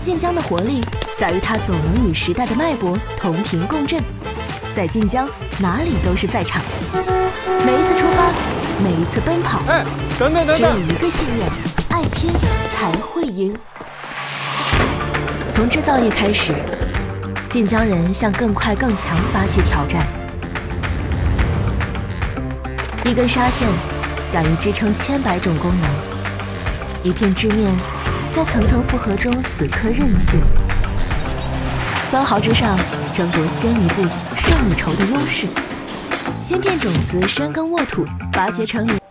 晋江的活力在于它总能与时代的脉搏同频共振，在晋江哪里都是赛场。每一次出发，每一次奔跑， 哎，等等等等， 只有一个信念：爱拼才会赢。从制造业开始，晋江人向更快更强发起挑战。一根纱线敢于支撑千百种功能，一片织面在层层复合中死磕韧性。分毫之上争夺先一步胜一筹的优势。芯片种子深耕沃土，拔节成林。